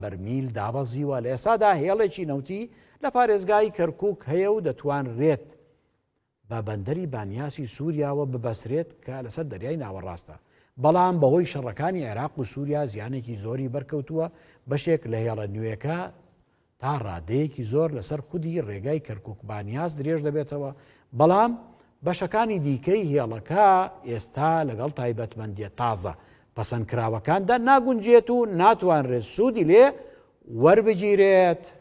بەرمیل دابەزیوە لە ئێستادا هێڵێکی نەوتی لە پارێزگای کەرکووک هەیە و دەتوانرێت بە بەندەری بانیاسی سووریاوە ببەسرێت کە لەسەر دەریای ناوەڕاستە. بەڵام بەهۆی شەڕەکانی عێراق و سووریا زیانێکی زۆری بەرکەوتووە. بەشێک لە هێڵە نوێیەکە تا ڕادەیەکی زۆر لەسەر خودی ڕێگای کەرکووک بانیاس درێژ دەبێتەوە. بەڵام بەشەکانی دیکەی هێڵەکە ئێستا لەگەڵ تایبەتمەندیە تازە پەسەندکراوەکاندا ناگونجێت و ناتوانرێت سوودی لێ وەربگیرێت.